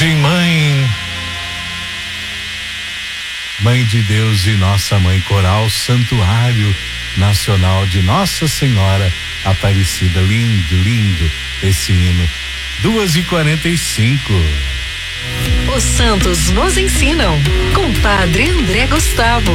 Virgem Mãe, Mãe de Deus e Nossa Mãe Coral, Santuário Nacional de Nossa Senhora Aparecida. Lindo, lindo esse hino. 2h45. Os santos nos ensinam, com Padre André Gustavo.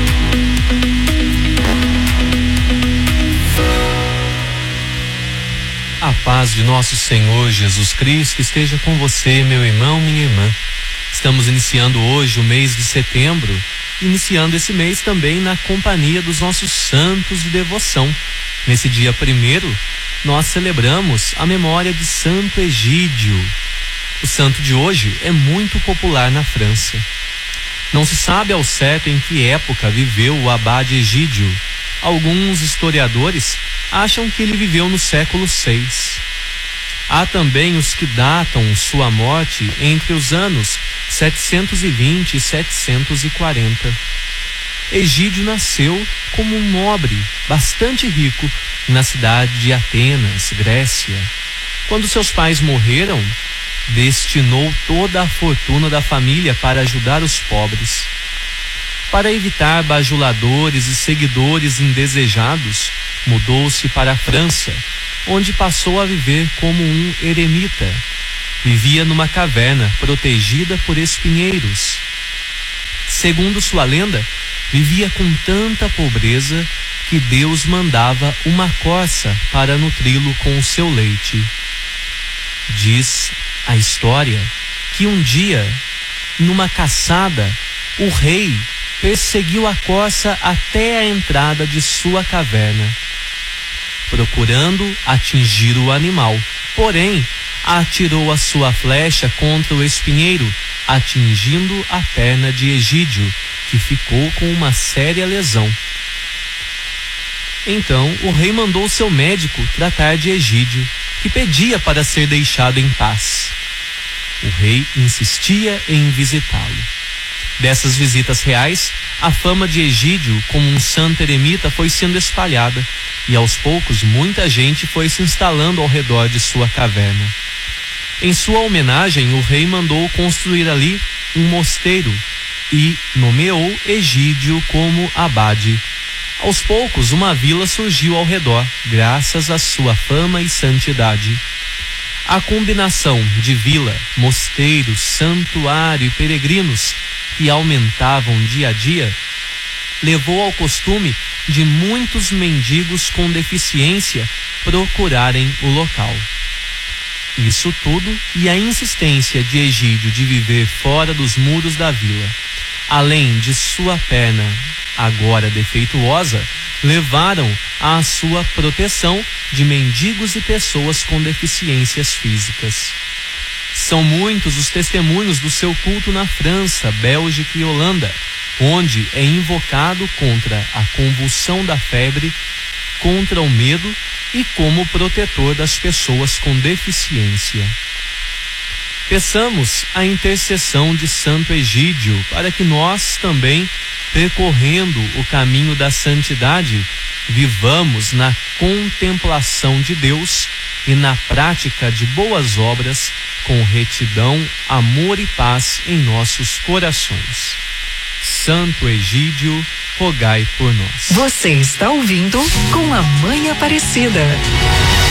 A paz de nosso Senhor Jesus Cristo esteja com você, meu irmão, minha irmã. Estamos iniciando hoje o mês de setembro, iniciando esse mês também na companhia dos nossos santos de devoção. Nesse dia 1º, nós celebramos a memória de Santo Egídio. O santo de hoje é muito popular na França. Não se sabe ao certo em que época viveu o abade Egídio. Alguns historiadores acham que ele viveu no século VI. Há também os que datam sua morte entre os anos 720 e 740. Egídio nasceu como um nobre bastante rico na cidade de Atenas, Grécia. Quando seus pais morreram, destinou toda a fortuna da família para ajudar os pobres. Para evitar bajuladores e seguidores indesejados, mudou-se para a França, onde passou a viver como um eremita. Vivia numa caverna protegida por espinheiros. Segundo sua lenda, vivia com tanta pobreza que Deus mandava uma corça para nutri-lo com o seu leite. Diz a história que um dia, numa caçada, o rei perseguiu a corça até a entrada de sua caverna, procurando atingir o animal. Porém, atirou a sua flecha contra o espinheiro, atingindo a perna de Egídio, que ficou com uma séria lesão. Então, o rei mandou seu médico tratar de Egídio, que pedia para ser deixado em paz. O rei insistia em visitá-lo. Dessas visitas reais, a fama de Egídio como um santo eremita foi sendo espalhada, e aos poucos muita gente foi se instalando ao redor de sua caverna. Em sua homenagem, o rei mandou construir ali um mosteiro e nomeou Egídio como abade. Aos poucos, uma vila surgiu ao redor, graças à sua fama e santidade. A combinação de vila, mosteiro, santuário e peregrinos, que aumentavam dia a dia, levou ao costume de muitos mendigos com deficiência procurarem o local. Isso tudo e a insistência de Egídio de viver fora dos muros da vila, além de sua perna agora defeituosa, levaram à sua proteção de mendigos e pessoas com deficiências físicas. São muitos os testemunhos do seu culto na França, Bélgica e Holanda, onde é invocado contra a convulsão da febre, contra o medo e como protetor das pessoas com deficiência. Peçamos a intercessão de Santo Egídio para que nós também, percorrendo o caminho da santidade, vivamos na contemplação de Deus e na prática de boas obras, com retidão, amor e paz em nossos corações. Santo Egídio, rogai por nós. Você está ouvindo Com a Mãe Aparecida.